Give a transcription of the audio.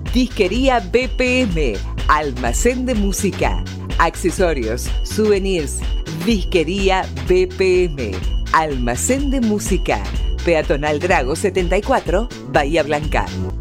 Disquería BPM, almacén de música, accesorios, souvenirs. Disquería BPM, almacén de música. Peatonal Drago 74, Bahía Blanca.